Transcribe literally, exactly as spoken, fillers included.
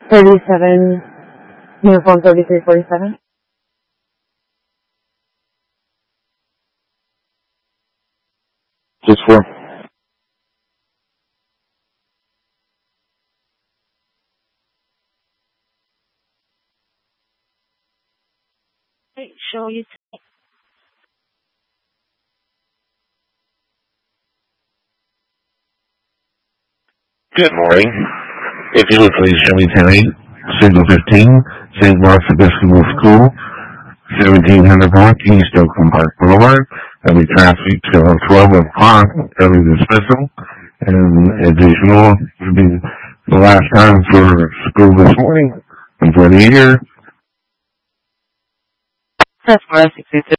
thirty-seven, uniform thirty-three forty-seven. Just for. Show you. Good morning. If you would please show me ten eight, Signal fifteen, Saint Mark's Episcopal School, seventeen hundred Block, East Oakland Park Boulevard. There'll be traffic till twelve o'clock, early dismissal, and additional will be the last time for school this morning and for the year. Press four six two.